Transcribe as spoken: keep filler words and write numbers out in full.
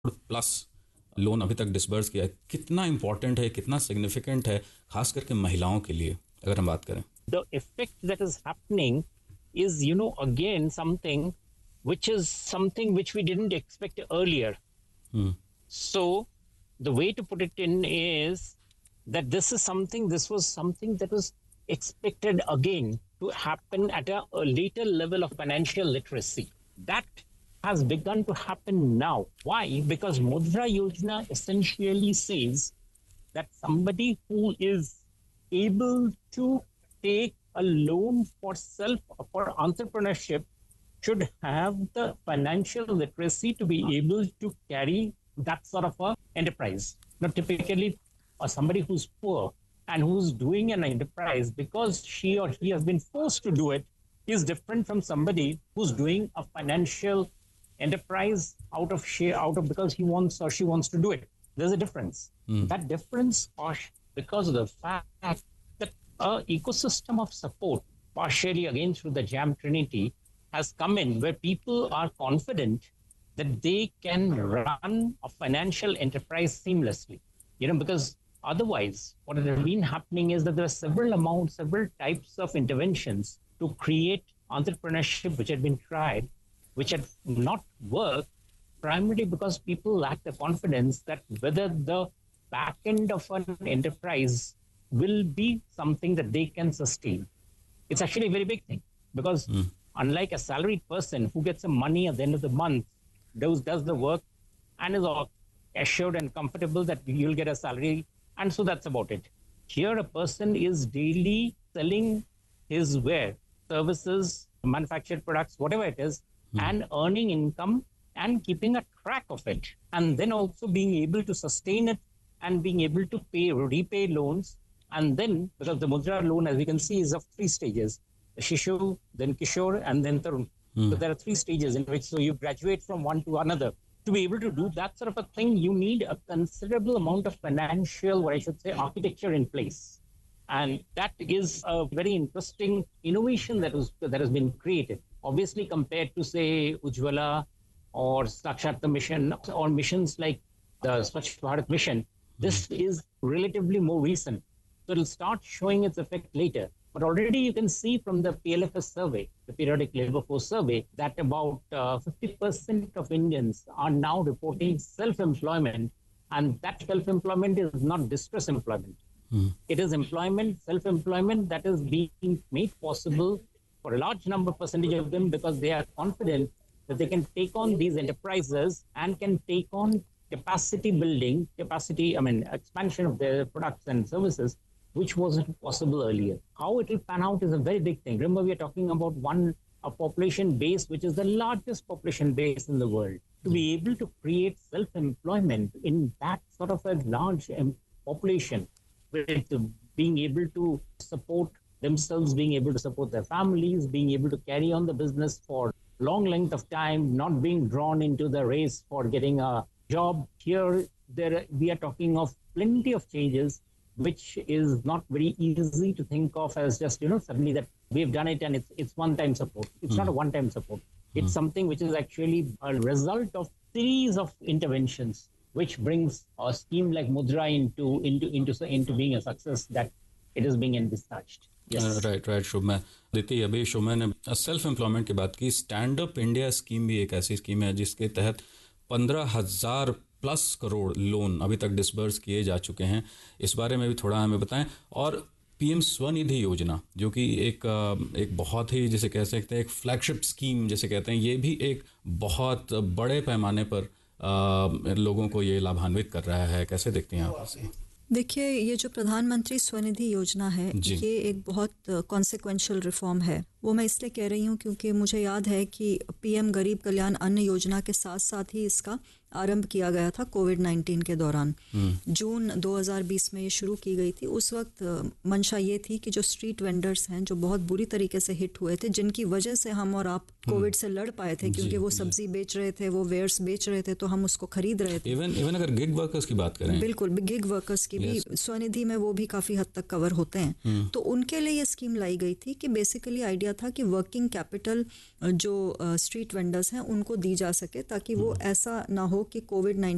Plus lone अभी तक disburse किया है, कितना इम्पोर्टेंट है, कितना सिग्निफिकेंट है खास करके महिलाओं के लिए अगर हम बात करें? The effect that is happening is, you know, again something which is something which we didn't expect earlier. Hmm. So the way to put it in is that this is something, this was something that was expected again to happen at a, a later level of financial literacy. That has begun to happen now. Why? Because Mudra Yojana essentially says that somebody who is able to take a loan for self, for entrepreneurship, should have the financial literacy to be able to carry that sort of a enterprise. Now, typically, uh, somebody who's poor and who's doing an enterprise because she or he has been forced to do it is different from somebody who's doing a financial enterprise out of share, out of because he wants or she wants to do it. There's a difference. Mm. That difference, because of the fact that an ecosystem of support, partially again through the JAM Trinity, has come in where people are confident that they can run a financial enterprise seamlessly. You know, because otherwise, what has been happening is that there are several amounts, several types of interventions to create entrepreneurship which had been tried, which had not worked, primarily because people lack the confidence that whether the back end of an enterprise will be something that they can sustain. It's actually a very big thing because mm. unlike a salaried person who gets some money at the end of the month, does, does the work and is assured and comfortable that you'll get a salary, and so that's about it. Here a person is daily selling his ware, services, manufactured products, whatever it is, mm. and earning income and keeping a track of it, and then also being able to sustain it and being able to pay, repay loans. And then, because the Mudra loan, as we can see, is of three stages: Shishu, then Kishore, and then Tarun. Mm. So there are three stages in which so you graduate from one to another. To be able to do that sort of a thing, you need a considerable amount of financial, what I should say, architecture in place. And that is a very interesting innovation that was that has been created. Obviously, compared to, say, Ujjwala or Sakshat Mission or missions like the Swachh Bharat mission, this mm. is relatively more recent. So it'll start showing its effect later. But already you can see from the P L F S survey, the Periodic Labour Force survey, that about uh, fifty percent of Indians are now reporting self-employment. And that self-employment is not distress employment. Mm. It is employment, self-employment that is being made possible for a large number percentage of them because they are confident that they can take on these enterprises and can take on capacity building, capacity, I mean, expansion of their products and services, which wasn't possible earlier. How it will pan out is a very big thing. Remember, we are talking about one a population base, which is the largest population base in the world. To be able to create self-employment in that sort of a large population, with being able to support themselves, being able to support their families, being able to carry on the business for long length of time, not being drawn into the race for getting a job. Here, there we are talking of plenty of changes, which is not very easy to think of as just, you know, suddenly that we've done it and it's it's one-time support. It's mm. not a one-time support. It's mm. something which is actually a result of series of interventions, which brings a scheme like Mudra into into into into being a success that it is being envisaged. Yes. Right right शुभमय दीदी, अभी शुभमय ने self employment की बात की. Stand up India scheme भी एक ऐसी scheme है जिसके तहत पंद्रह हजार प्लस करोड़ लोन अभी तक डिसबर्स किए जा चुके हैं. इस बारे में भी थोड़ा हमें बताएं. और पीएम स्वनिधि योजना, जो कि एक एक बहुत ही, जैसे कह सकते हैं, एक फ्लैगशिप स्कीम जैसे कहते हैं, ये भी एक बहुत बड़े पैमाने पर आ, लोगों को ये लाभान्वित कर रहा है. कैसे देखते हैं आप इसे? देखिए, ये जो प्रधानमंत्री स्वनिधि योजना है, ये एक बहुत कॉन्सिक्वेंशियल रिफॉर्म है. वो मैं इसलिए कह रही हूँ क्योंकि मुझे याद है कि पीएम गरीब कल्याण अन्न योजना के साथ साथ ही इसका आरंभ किया गया था कोविड नाइन्टीन के दौरान. जून दो हज़ार बीस में ये शुरू की गई थी. उस वक्त मंशा ये थी कि जो स्ट्रीट वेंडर्स हैं, जो बहुत बुरी तरीके से हिट हुए थे, जिनकी वजह से हम और आप कोविड से लड़ पाए थे, क्योंकि वो सब्जी बेच रहे थे, वो वेयर्स बेच रहे थे, तो हम उसको खरीद रहे थे. इवन इवन अगर गिग वर्कर्स की बात करें, बिल्कुल, गिग वर्कर्स की भी स्वनिधि में वो भी काफ़ी हद तक कवर होते हैं. तो उनके लिए ये स्कीम लाई गई थी कि बेसिकली आइडिया था कि वर्किंग कैपिटल जो स्ट्रीट वेंडर्स हैं उनको दी जा सके, ताकि वो ऐसा ना हो कि कोविड नाइन्टीन